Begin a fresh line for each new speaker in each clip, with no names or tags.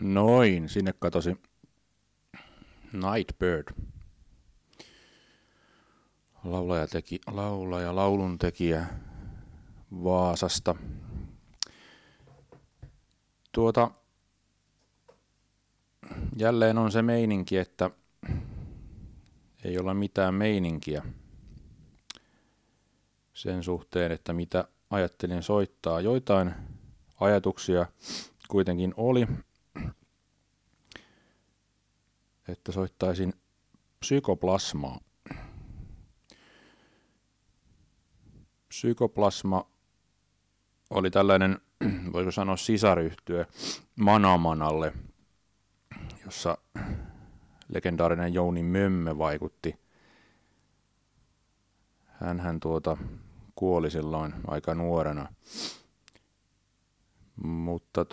Noin, sinne katosi Nightbird. Laulun tekijä Vaasasta. Jälleen on se meininki, että ei olla mitään meininkiä sen suhteen, että mitä ajattelin soittaa. Joitain ajatuksia kuitenkin oli, että soittaisin Psykoplasmaa. Psykoplasma oli tällainen, voisiko sanoa sisaryhtye Manamanalle, jossa legendaarinen Jouni Mömmö vaikutti. Hänhän kuoli silloin aika nuorena, mutta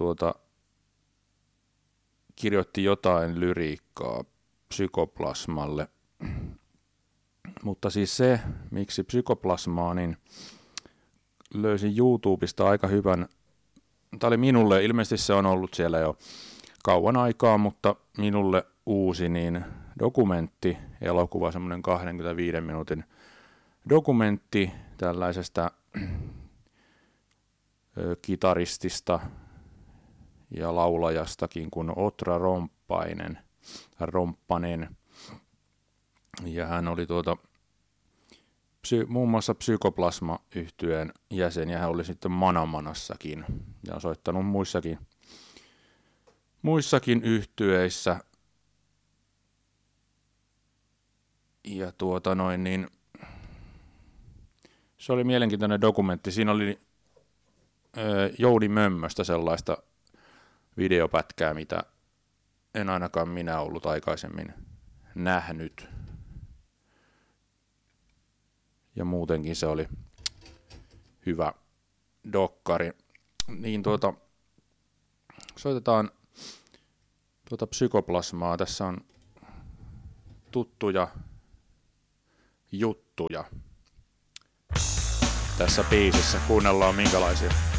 kirjoitti jotain lyriikkaa Psykoplasmalle. Mutta siis se, miksi Psykoplasmaa, niin löysin YouTubesta aika hyvän. Tämä oli minulle, ilmeisesti se on ollut siellä jo kauan aikaa, mutta minulle uusi niin dokumenttielokuva, semmoinen 25 minuutin dokumentti tällaisesta kitaristista ja laulajastakin kuin Otra Romppanen. Ja hän oli muun muassa Psykoplasma-yhtyeen jäsen, ja hän oli sitten Manamanassakin ja on soittanut muissakin yhtyeissä. Ja niin se oli mielenkiintoinen dokumentti. Siinä oli Jouni Mömmöstä sellaista videopätkää, mitä en ainakaan minä ollut aikaisemmin nähnyt. Ja muutenkin se oli hyvä dokkari. Niin soitetaan Psykoplasmaa. Tässä on tuttuja juttuja tässä biisissä. Kuunnellaan minkälaisia.